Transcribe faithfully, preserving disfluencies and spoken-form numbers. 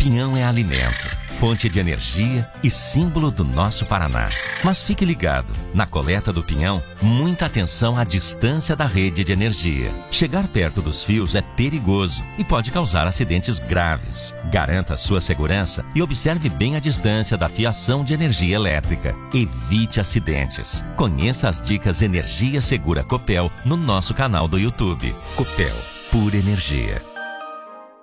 pinhão é alimento, fonte de energia e símbolo do nosso Paraná. Mas fique ligado, na coleta do pinhão, muita atenção à distância da rede de energia. Chegar perto dos fios é perigoso e pode causar acidentes graves. Garanta sua segurança e observe bem a distância da fiação de energia elétrica. Evite acidentes. Conheça as dicas Energia Segura Copel no nosso canal do YouTube. Copel, pura energia.